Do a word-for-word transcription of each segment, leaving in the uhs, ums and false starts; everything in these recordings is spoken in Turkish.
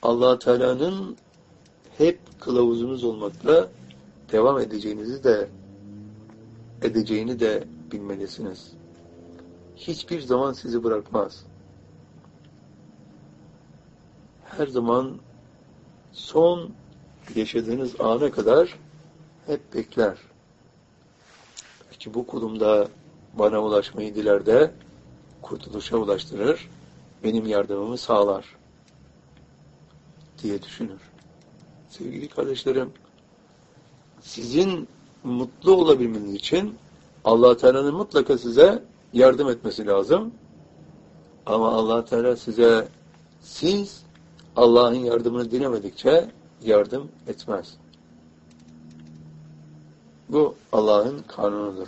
Allah Teala'nın hep kılavuzunuz olmakla devam edeceğinizi de edeceğini de bilmelisiniz. Hiçbir zaman sizi bırakmaz. Her zaman son yaşadığınız ana kadar hep bekler. Belki bu kulumda bana ulaşmayı diler de kurtuluşa ulaştırır, benim yardımımı sağlar diye düşünür. Sevgili kardeşlerim, sizin mutlu olabilmeniz için Allah Teala'nın mutlaka size yardım etmesi lazım. Ama Allah Teala size, siz Allah'ın yardımını dilemedikçe yardım etmez. Bu Allah'ın kanunudur.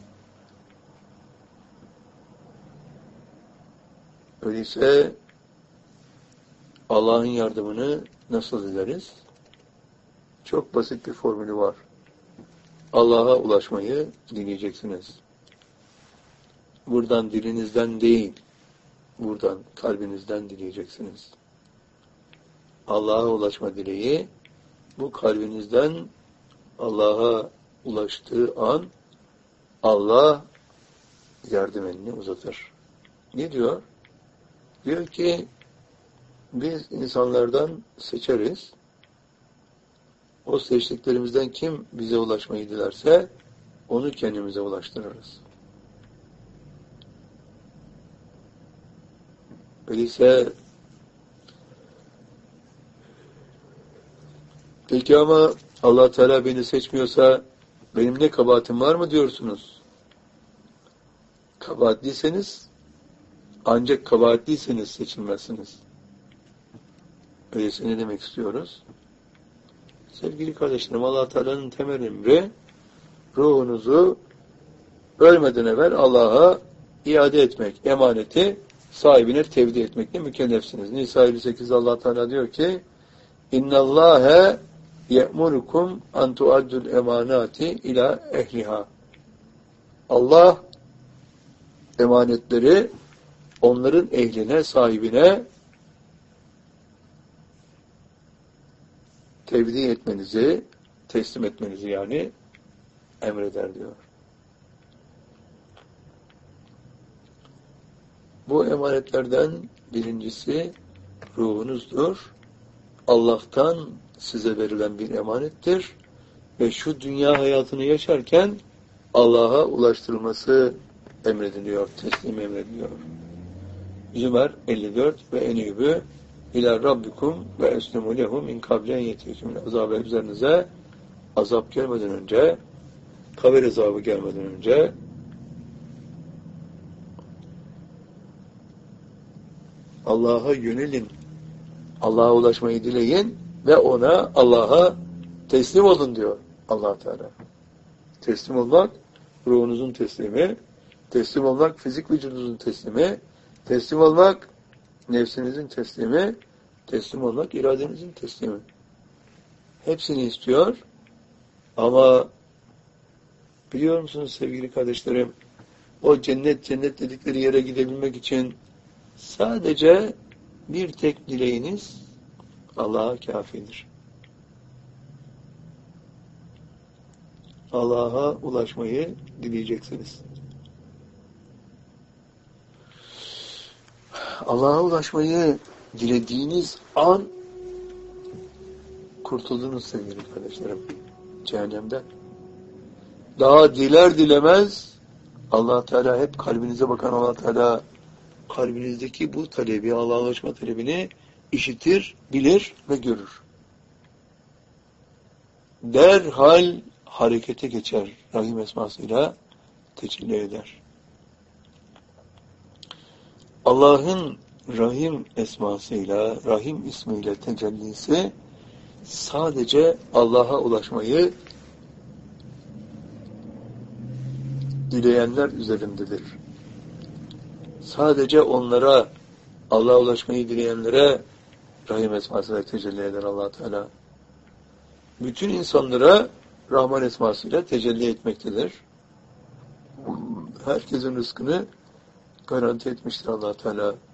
Öyleyse Allah'ın yardımını nasıl dileriz? Çok basit bir formülü var. Allah'a ulaşmayı dileyeceksiniz. Buradan dilinizden değil, buradan kalbinizden dileyeceksiniz. Allah'a ulaşma dileği, bu kalbinizden Allah'a ulaştığı an, Allah yardım elini uzatır. Ne diyor? Diyor ki, biz insanlardan seçeriz. O seçtiklerimizden kim bize ulaşmayı dilerse, onu kendimize ulaştırırız. Öyleyse, peki ama Allah Teala beni seçmiyorsa, benim ne kabahatim var mı diyorsunuz? Kabahatliyseniz, ancak kabahatliyseniz seçilmezsiniz. Öyleyse ne demek istiyoruz? Sevgili kardeşlerim, Allah Teala'nın temel emri, ruhunuzu ölmeden evvel Allah'a iade etmek, emaneti sahibine tevdi etmekle mükellefsiniz. Nisa elli sekiz Allah Teala diyor ki, İnna Allahe ye'murukum an tu'addul emanati ila ehliha. Allah emanetleri onların ehline, sahibine tevdi etmenizi, teslim etmenizi yani emreder diyor. Bu emanetlerden birincisi ruhunuzdur. Allah'tan size verilen bir emanettir ve şu dünya hayatını yaşarken Allah'a ulaştırılması emrediliyor, teslim emrediliyor. Zümer elli dört ve enübü İlâ Rabbikum ve eslemû lehu min kablen yetiyekümün azabı üzerinize azap gelmeden önce, kabir azabı gelmeden önce Allah'a yönelin, Allah'a ulaşmayı dileyin ve ona, Allah'a teslim olun diyor Allah Teala. Teslim olmak, ruhunuzun teslimi, teslim olmak, fizik vücudunuzun teslimi, teslim olmak, nefsinizin teslimi, teslim olmak, iradenizin teslimi. Hepsini istiyor ama biliyor musunuz sevgili kardeşlerim, o cennet cennet dedikleri yere gidebilmek için sadece bir tek dileğiniz Allah'a kafidir. Allah'a ulaşmayı dileyeceksiniz. Allah'a ulaşmayı dilediğiniz an kurtuldunuz sevgili kardeşlerim cehennemden. Daha diler dilemez Allah Teala, hep kalbinize bakan Allah Teala kalbinizdeki bu talebi, Allah'a ulaşma talebini işitir, bilir ve görür. Derhal harekete geçer. Rahim esmasıyla tecelli eder. Allah'ın Rahim esmasıyla, Rahim ismiyle tecellisi sadece Allah'a ulaşmayı dileyenler üzerindedir. Sadece onlara, Allah'a ulaşmayı dileyenlere Rahim esmasıyla tecelli eder Allah Teala. Bütün insanlara Rahman esmasıyla tecelli etmektedir. Herkesin rızkını garanti etmiştir Allah Teala.